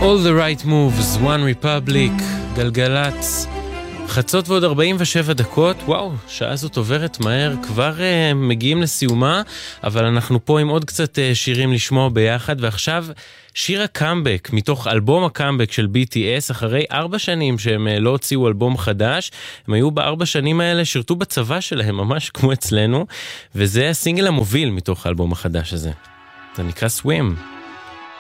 All the right moves, One Republic, גלגלץ, חצות ועוד 47 דקות, וואו, שעה זאת עוברת מהר, כבר מגיעים לסיומה, אבל אנחנו פה עם עוד קצת שירים לשמוע ביחד, ועכשיו שיר הקאמבק, מתוך אלבום הקאמבק של BTS, אחרי 4 שנים שהם לא הוציאו אלבום חדש, הם היו ב4 שנים האלה, שירתו בצבא שלהם, ממש כמו אצלנו, וזה הסינגל המוביל מתוך האלבום החדש הזה. זה נקרא Swim.